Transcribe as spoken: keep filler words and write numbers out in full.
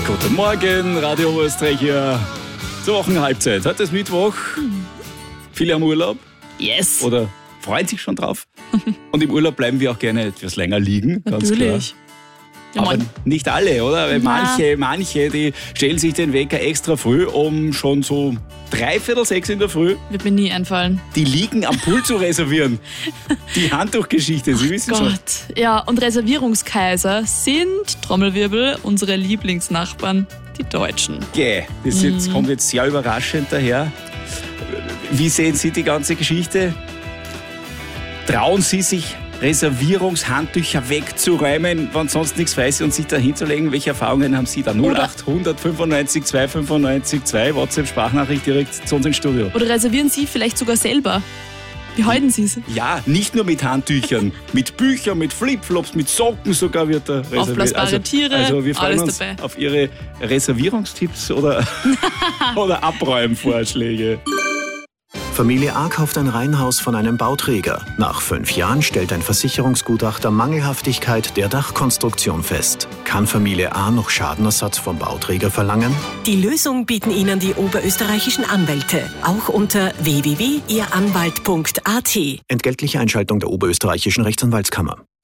Guten Morgen, Radio Oberösterreich hier zur Wochenhalbzeit. Heute ist Mittwoch. Viele haben Urlaub. Yes. Oder freuen sich schon drauf. Und im Urlaub bleiben wir auch gerne etwas länger liegen. Ganz Natürlich. klar. Ja, Aber Mann. nicht alle, oder? Weil Na. manche, manche, die stellen sich den Wecker extra früh, um schon so dreiviertel sechs in der Früh Wird mir nie einfallen. die Liegen am Pool zu reservieren. Die Handtuchgeschichte, Sie wissen schon. Gott. Ja, und Reservierungskaiser sind, Trommelwirbel, unsere Lieblingsnachbarn, die Deutschen. Gäh, das jetzt, kommt jetzt sehr überraschend daher. Wie sehen Sie die ganze Geschichte? Trauen Sie sich, Reservierungshandtücher wegzuräumen, wenn sonst nichts weiß und sich da hinzulegen? Welche Erfahrungen haben Sie da? null acht hundert fünfundneunzig zwei fünfundneunzig zwei, WhatsApp-Sprachnachricht direkt zu uns ins Studio. Oder reservieren Sie vielleicht sogar selber? Wie halten Sie es? Ja, nicht nur mit Handtüchern, mit Büchern, mit Flipflops, mit Socken sogar wird da reserviert. Aufblasbare Tiere, also wir freuen alles uns dabei. auf Ihre Reservierungstipps oder, oder Abräumvorschläge. Familie A kauft ein Reihenhaus von einem Bauträger. Nach fünf Jahren stellt ein Versicherungsgutachter Mangelhaftigkeit der Dachkonstruktion fest. Kann Familie A noch Schadenersatz vom Bauträger verlangen? Die Lösung bieten Ihnen die oberösterreichischen Anwälte. Auch unter w w w punkt ihr anwalt punkt a t. Entgeltliche Einschaltung der Oberösterreichischen Rechtsanwaltskammer.